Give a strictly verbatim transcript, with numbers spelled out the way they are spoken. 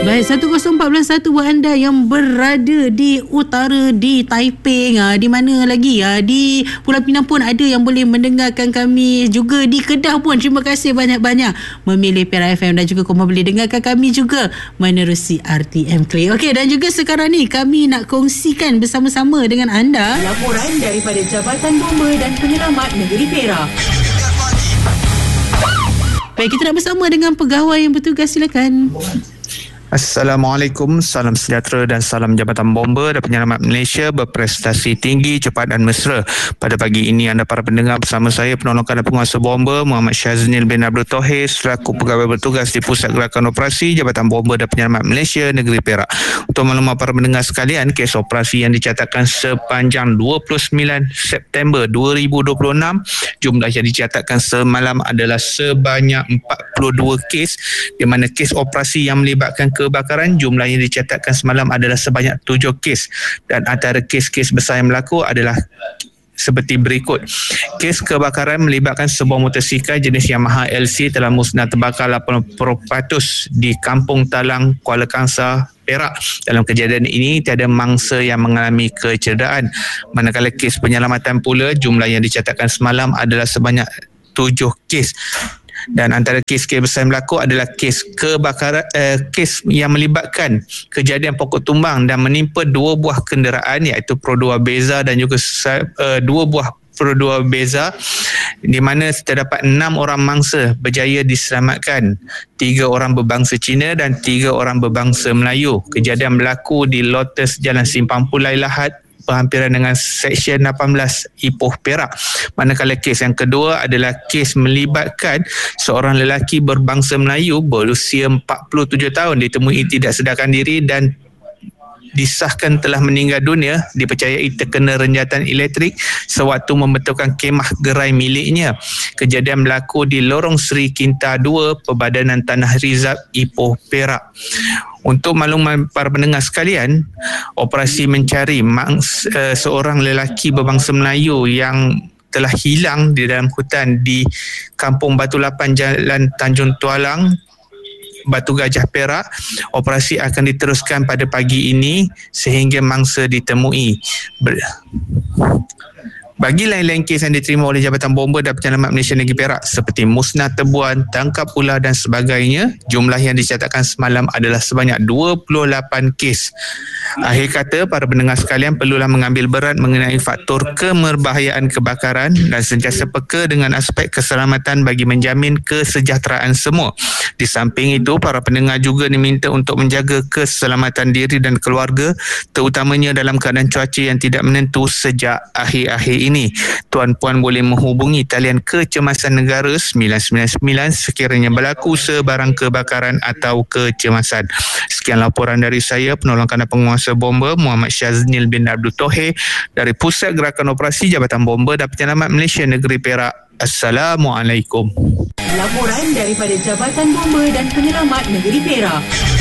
Baik, satu kosong empat satu buat anda yang berada di utara, di Taipei, ha, di mana lagi, ha, di Pulau Pinang pun ada yang boleh mendengarkan kami, juga di Kedah pun. Terima kasih banyak-banyak memilih Perak F M, dan juga korang boleh dengarkan kami juga menerusi R T M Clay. Okey, dan juga sekarang ni kami nak kongsikan bersama-sama dengan anda laporan daripada Jabatan Bomba dan Penyelamat Negeri Perak. Baik, kita nak bersama dengan pegawai yang bertugas, silakan. Assalamualaikum, salam sejahtera dan salam Jabatan Bomba dan Penyelamat Malaysia berprestasi tinggi, cepat dan mesra. Pada pagi ini anda para pendengar bersama saya, penolong dan penguasa bomba Muhammad Syaznil bin Abdul Tohir selaku pegawai bertugas di Pusat Gerakan Operasi Jabatan Bomba dan Penyelamat Malaysia Negeri Perak. Untuk maklumat para pendengar sekalian, kes operasi yang dicatatkan sepanjang dua puluh sembilan September dua ribu dua puluh enam, jumlah yang dicatatkan semalam adalah sebanyak empat puluh dua kes, di mana kes operasi yang melibatkan kebakaran jumlahnya dicatatkan semalam adalah sebanyak tujuh kes, dan antara kes-kes besar yang berlaku adalah seperti berikut. Kes kebakaran melibatkan sebuah motosikal jenis Yamaha L C telah musnah terbakar lapan puluh peratus di Kampung Talang, Kuala Kangsar, Perak. Dalam kejadian ini tiada mangsa yang mengalami kecederaan. Manakala kes penyelamatan pula, jumlah yang dicatatkan semalam adalah sebanyak tujuh kes. Dan antara kes-kes besar yang berlaku adalah kes kebakaran, eh, kes yang melibatkan kejadian pokok tumbang dan menimpa dua buah kenderaan, iaitu Pro dua Beza dan juga uh, dua buah Pro dua Beza, di mana terdapat enam orang mangsa berjaya diselamatkan, tiga orang berbangsa Cina dan tiga orang berbangsa Melayu. Kejadian berlaku di Lotus Jalan Simpang Pulai Lahad, berhampiran dengan Seksyen lapan belas Ipoh, Perak. Manakala kes yang kedua adalah kes melibatkan seorang lelaki berbangsa Melayu berusia empat puluh tujuh tahun ditemui tidak sedarkan diri dan disahkan telah meninggal dunia, dipercayai terkena renjatan elektrik sewaktu membetulkan kemah gerai miliknya. Kejadian berlaku di Lorong Seri Kinta dua, Perbadanan Tanah Rizab, Ipoh, Perak. Untuk makluman para pendengar sekalian, operasi mencari mangs, uh, seorang lelaki berbangsa Melayu yang telah hilang di dalam hutan di Kampung Batu Lapan, Jalan Tanjung Tualang, Batu Gajah, Perak. Operasi akan diteruskan pada pagi ini sehingga mangsa ditemui. Ber- Bagi lain-lain kes yang diterima oleh Jabatan Bomba dan Penyelamat Malaysia Negeri Perak seperti musnah tebuan, tangkap ular dan sebagainya, jumlah yang dicatatkan semalam adalah sebanyak dua puluh lapan kes. Akhir kata, para pendengar sekalian perlulah mengambil berat mengenai faktor kemerbahayaan kebakaran dan sentiasa peka dengan aspek keselamatan bagi menjamin kesejahteraan semua. Di samping itu, para pendengar juga diminta untuk menjaga keselamatan diri dan keluarga, terutamanya dalam keadaan cuaca yang tidak menentu sejak akhir-akhir ini. Ini, tuan-puan boleh menghubungi talian kecemasan negara sembilan sembilan sembilan sekiranya berlaku sebarang kebakaran atau kecemasan. Sekian laporan dari saya, penolong dan penguasa bomba Muhammad Syaznil bin Abdul Tohir dari Pusat Gerakan Operasi Jabatan Bomba dan Penyelamat Malaysia Negeri Perak. Assalamualaikum. Laporan daripada Jabatan Bomba dan Penyelamat Negeri Perak.